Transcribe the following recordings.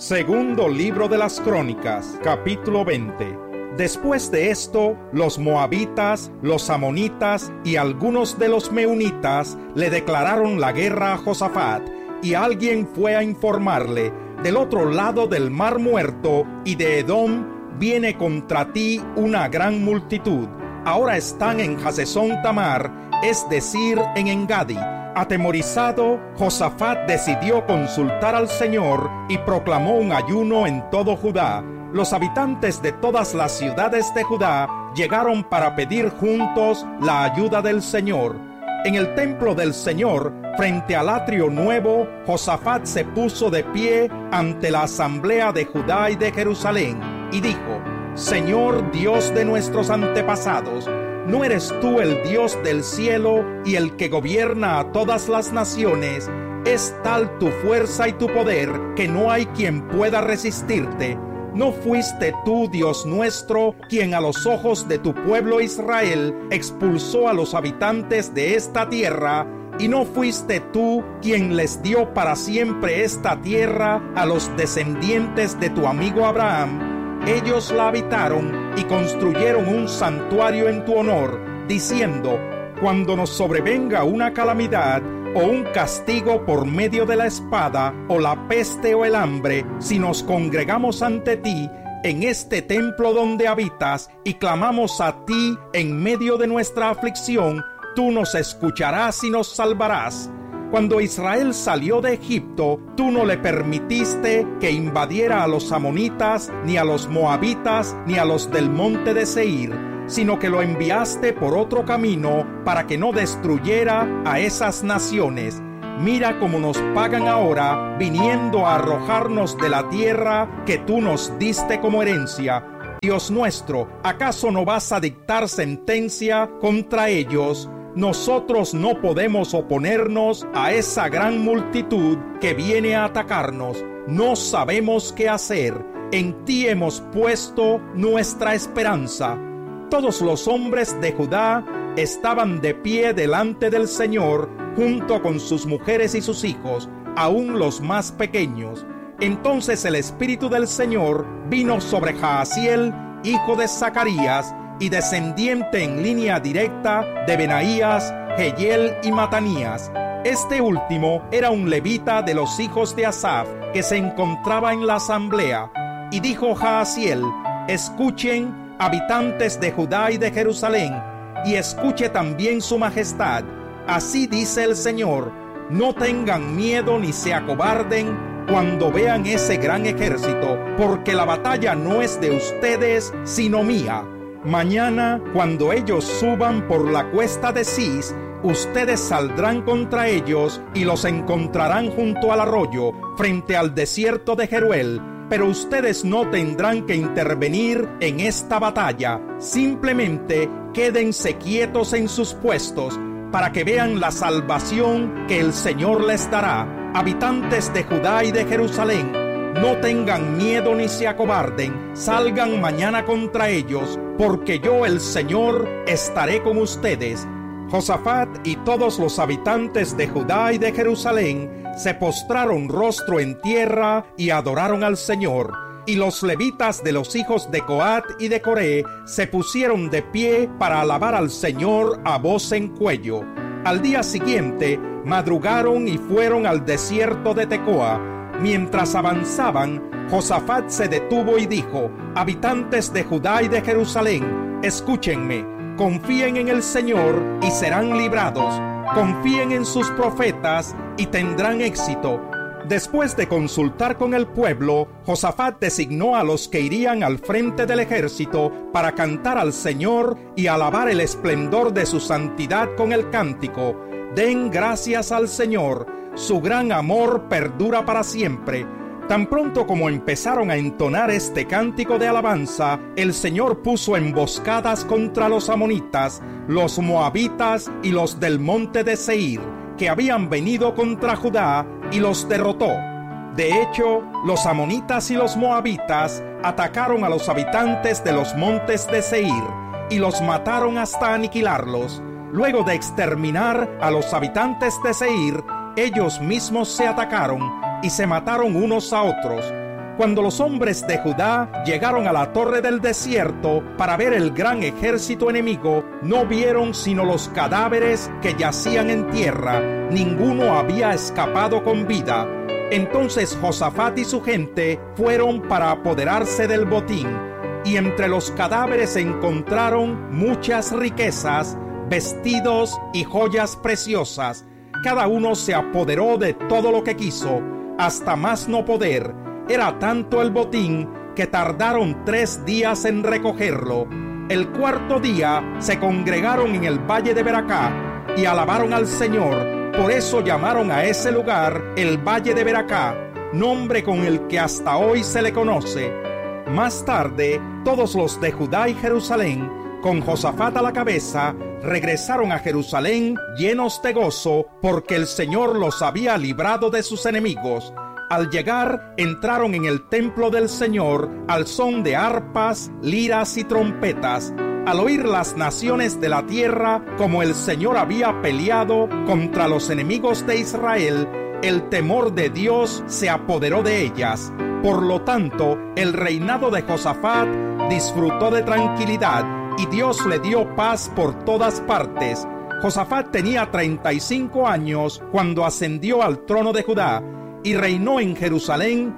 Segundo libro de las Crónicas, capítulo 20. Después de esto, los moabitas, los amonitas y algunos de los meunitas le declararon la guerra a Josafat, y alguien fue a informarle: del otro lado del Mar Muerto y de Edom viene contra ti una gran multitud. Ahora están en Hazezón Tamar, es decir, en Engadi. Atemorizado, Josafat decidió consultar al Señor y proclamó un ayuno en todo Judá. Los habitantes de todas las ciudades de Judá llegaron para pedir juntos la ayuda del Señor. En el templo del Señor, frente al atrio nuevo, Josafat se puso de pie ante la asamblea de Judá y de Jerusalén y dijo: Señor Dios de nuestros antepasados, ¿no eres tú el Dios del cielo y el que gobierna a todas las naciones? Es tal tu fuerza y tu poder que no hay quien pueda resistirte. ¿No fuiste tú, Dios nuestro, quien a los ojos de tu pueblo Israel expulsó a los habitantes de esta tierra? ¿Y no fuiste tú quien les dio para siempre esta tierra a los descendientes de tu amigo Abraham? Ellos la habitaron y construyeron un santuario en tu honor, diciendo: cuando nos sobrevenga una calamidad o un castigo por medio de la espada, o la peste o el hambre, si nos congregamos ante ti en este templo donde habitas y clamamos a ti en medio de nuestra aflicción, tú nos escucharás y nos salvarás. Cuando Israel salió de Egipto, tú no le permitiste que invadiera a los amonitas, ni a los moabitas, ni a los del monte de Seir, sino que lo enviaste por otro camino para que no destruyera a esas naciones. Mira cómo nos pagan ahora, viniendo a arrojarnos de la tierra que tú nos diste como herencia. Dios nuestro, ¿acaso no vas a dictar sentencia contra ellos? Nosotros no podemos oponernos a esa gran multitud que viene a atacarnos. No sabemos qué hacer. En ti hemos puesto nuestra esperanza. Todos los hombres de Judá estaban de pie delante del Señor, junto con sus mujeres y sus hijos, aun los más pequeños. Entonces el Espíritu del Señor vino sobre Jaasiel, hijo de Zacarías, y descendiente en línea directa de Benaías, Jehiel y Matanías. Este último era un levita de los hijos de Asaf, que se encontraba en la asamblea. Y dijo Jaasiel: escuchen, habitantes de Judá y de Jerusalén, y escuche también su majestad. Así dice el Señor: no tengan miedo ni se acobarden cuando vean ese gran ejército, porque la batalla no es de ustedes, sino mía. Mañana, cuando ellos suban por la cuesta de Cis, ustedes saldrán contra ellos y los encontrarán junto al arroyo, frente al desierto de Jeruel. Pero ustedes no tendrán que intervenir en esta batalla. Simplemente quédense quietos en sus puestos para que vean la salvación que el Señor les dará. Habitantes de Judá y de Jerusalén, no tengan miedo ni se acobarden. Salgan mañana contra ellos, porque yo, el Señor, estaré con ustedes. Josafat y todos los habitantes de Judá y de Jerusalén se postraron rostro en tierra y adoraron al Señor. Y los levitas de los hijos de Coat y de Coré se pusieron de pie para alabar al Señor a voz en cuello. Al día siguiente madrugaron y fueron al desierto de Tecoa. Mientras avanzaban, Josafat se detuvo y dijo: habitantes de Judá y de Jerusalén, escúchenme. Confíen en el Señor y serán librados. Confíen en sus profetas y tendrán éxito. Después de consultar con el pueblo, Josafat designó a los que irían al frente del ejército para cantar al Señor y alabar el esplendor de su santidad con el cántico: den gracias al Señor, su gran amor perdura para siempre. Tan pronto como empezaron a entonar este cántico de alabanza, el Señor puso emboscadas contra los amonitas, los moabitas y los del monte de Seir, que habían venido contra Judá, y los derrotó. De hecho, los amonitas y los moabitas atacaron a los habitantes de los montes de Seir, y los mataron hasta aniquilarlos. Luego de exterminar a los habitantes de Seir, ellos mismos se atacaron y se mataron unos a otros. Cuando los hombres de Judá llegaron a la torre del desierto para ver el gran ejército enemigo, no vieron sino los cadáveres que yacían en tierra. Ninguno había escapado con vida. Entonces Josafat y su gente fueron para apoderarse del botín, y entre los cadáveres encontraron muchas riquezas, vestidos y joyas preciosas. Cada uno se apoderó de todo lo que quiso, hasta más no poder. Era tanto el botín que tardaron 3 días en recogerlo. El cuarto día se congregaron en el valle de Beracá y alabaron al Señor. Por eso llamaron a ese lugar el Valle de Beracá, nombre con el que hasta hoy se le conoce. Más tarde, todos los de Judá y Jerusalén, con Josafat a la cabeza, regresaron a Jerusalén llenos de gozo, porque el Señor los había librado de sus enemigos. Al llegar, entraron en el templo del Señor al son de arpas, liras y trompetas. Al oír las naciones de la tierra como el Señor había peleado contra los enemigos de Israel, el temor de Dios se apoderó de ellas. Por lo tanto, el reinado de Josafat disfrutó de tranquilidad y Dios le dio paz por todas partes. Josafat tenía 35 años cuando ascendió al trono de Judá y reinó en Jerusalén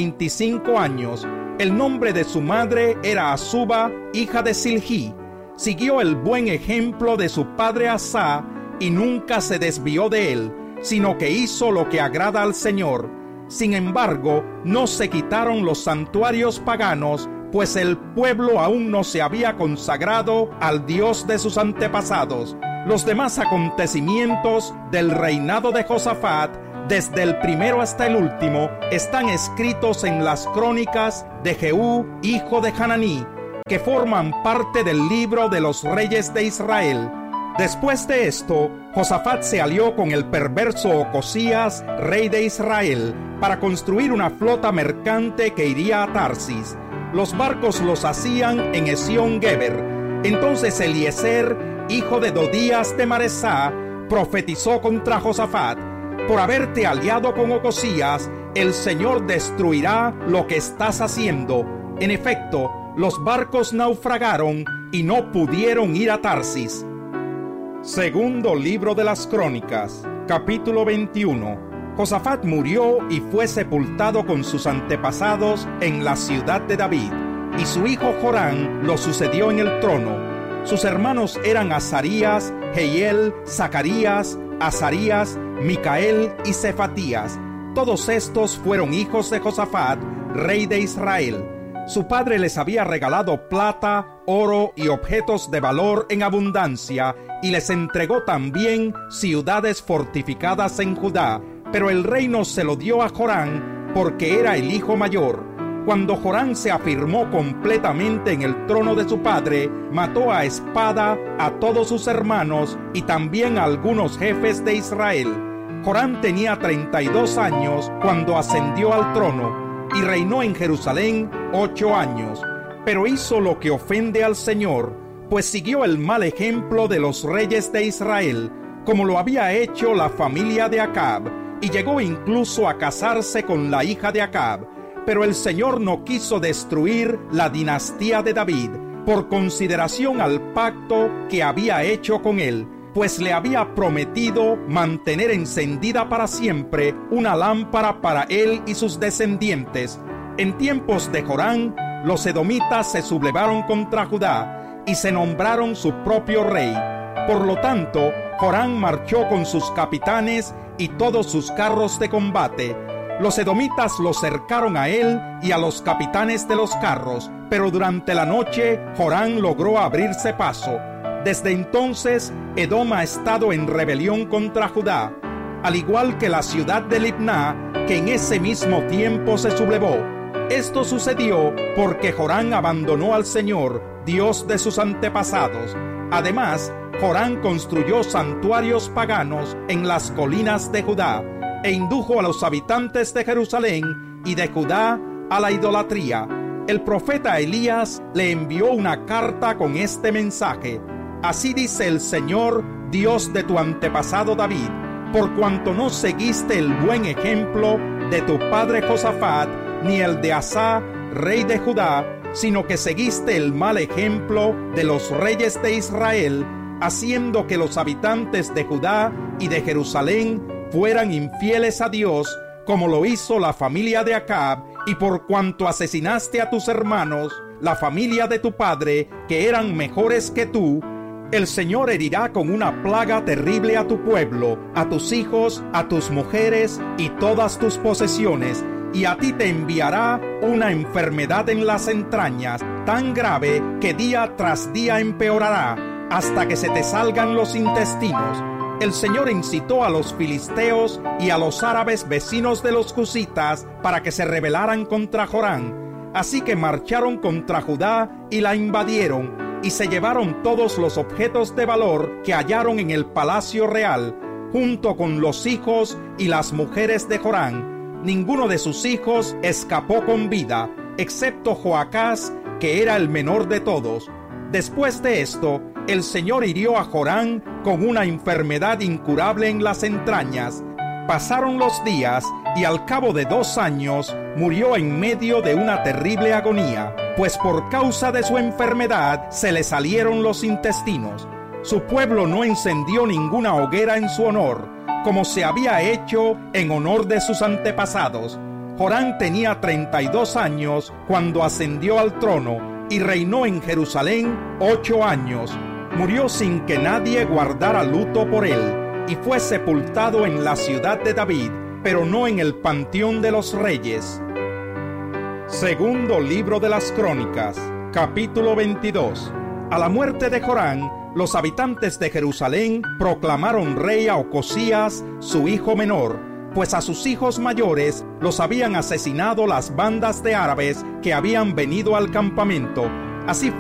25 años. El nombre de su madre era Azuba, hija de Silgí. Siguió el buen ejemplo de su padre Asa y nunca se desvió de él, sino que hizo lo que agrada al Señor. Sin embargo, no se quitaron los santuarios paganos, pues el pueblo aún no se había consagrado al Dios de sus antepasados. Los demás acontecimientos del reinado de Josafat, desde el primero hasta el último, están escritos en las crónicas de Jehú, hijo de Hananí, que forman parte del libro de los reyes de Israel. Después de esto, Josafat se alió con el perverso Ocosías, rey de Israel, para construir una flota mercante que iría a Tarsis. Los barcos los hacían en Esión-Geber. Entonces Eliezer, hijo de Dodías de Maresá, profetizó contra Josafat: por haberte aliado con Ocosías, el Señor destruirá lo que estás haciendo. En efecto, los barcos naufragaron y no pudieron ir a Tarsis. Segundo libro de las Crónicas, capítulo 21. Josafat murió y fue sepultado con sus antepasados en la ciudad de David, y su hijo Jorán lo sucedió en el trono. Sus hermanos eran Azarías, Jehiel, Zacarías, Azarías, Micael y Cefatías. Todos estos fueron hijos de Josafat, rey de Israel. Su padre les había regalado plata, oro y objetos de valor en abundancia, y les entregó también ciudades fortificadas en Judá, pero el reino se lo dio a Jorán porque era el hijo mayor. Cuando Jorán se afirmó completamente en el trono de su padre, mató a espada a todos sus hermanos y también a algunos jefes de Israel. Jorán tenía 32 años cuando ascendió al trono y reinó en Jerusalén 8 años. Pero hizo lo que ofende al Señor, pues siguió el mal ejemplo de los reyes de Israel, como lo había hecho la familia de Acab, y llegó incluso a casarse con la hija de Acab. Pero el Señor no quiso destruir la dinastía de David, por consideración al pacto que había hecho con él, pues le había prometido mantener encendida para siempre una lámpara para él y sus descendientes. En tiempos de Jorán, los edomitas se sublevaron contra Judá y se nombraron su propio rey. Por lo tanto, Jorán marchó con sus capitanes y todos sus carros de combate. Los edomitas lo cercaron a él y a los capitanes de los carros, pero durante la noche Jorán logró abrirse paso. Desde entonces, Edom ha estado en rebelión contra Judá, al igual que la ciudad de Libná, que en ese mismo tiempo se sublevó. Esto sucedió porque Jorán abandonó al Señor, Dios de sus antepasados. Además, Jorán construyó santuarios paganos en las colinas de Judá, e indujo a los habitantes de Jerusalén y de Judá a la idolatría. El profeta Elías le envió una carta con este mensaje: así dice el Señor, Dios de tu antepasado David, por cuanto no seguiste el buen ejemplo de tu padre Josafat, ni el de Asá, rey de Judá, sino que seguiste el mal ejemplo de los reyes de Israel, haciendo que los habitantes de Judá y de Jerusalén fueran infieles a Dios, como lo hizo la familia de Acab, y por cuanto asesinaste a tus hermanos, la familia de tu padre, que eran mejores que tú, el Señor herirá con una plaga terrible a tu pueblo, a tus hijos, a tus mujeres y todas tus posesiones, y a ti te enviará una enfermedad en las entrañas, tan grave que día tras día empeorará, hasta que se te salgan los intestinos. El Señor incitó a los filisteos y a los árabes vecinos de los cusitas para que se rebelaran contra Jorán. Así que marcharon contra Judá y la invadieron, y se llevaron todos los objetos de valor que hallaron en el palacio real, junto con los hijos y las mujeres de Jorán. Ninguno de sus hijos escapó con vida, excepto Joacás, que era el menor de todos. Después de esto, el Señor hirió a Jorán con una enfermedad incurable en las entrañas. Pasaron los días, y al cabo de 2 años murió en medio de una terrible agonía, pues por causa de su enfermedad se le salieron los intestinos. Su pueblo no encendió ninguna hoguera en su honor, como se había hecho en honor de sus antepasados. Jorán tenía 32 años cuando ascendió al trono, y reinó en Jerusalén 8 años. Murió sin que nadie guardara luto por él, y fue sepultado en la ciudad de David, pero no en el panteón de los reyes. Segundo libro de las Crónicas, capítulo 22. A la muerte de Jorán, los habitantes de Jerusalén proclamaron rey a Ocosías, su hijo menor, pues a sus hijos mayores los habían asesinado las bandas de árabes que habían venido al campamento. Así